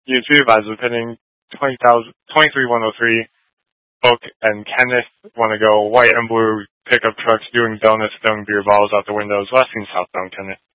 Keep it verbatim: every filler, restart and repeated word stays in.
YouTube as we're pitting twenty-three one oh three. Book and Kenneth want to go white and blue pickup trucks doing donuts, throwing beer balls out the windows. West and southbound, Kenneth.